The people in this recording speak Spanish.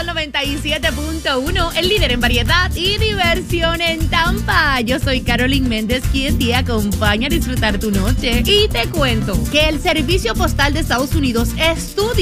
Sol 97.1, el líder en variedad y diversión en Tampa. Yo soy Carolyn Méndez, quien te acompaña a disfrutar tu noche. Y te cuento que el Servicio Postal de Estados Unidos estudia